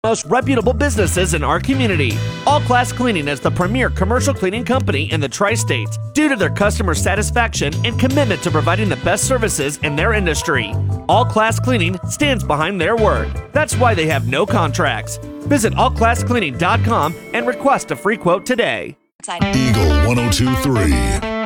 most reputable businesses in our community. All Class Cleaning is the premier commercial cleaning company in the Tri-States due to their customer satisfaction and commitment to providing the best services in their industry. All Class Cleaning stands behind their word. That's why they have no contracts. Visit allclasscleaning.com and request a free quote today. Eagle 102.3.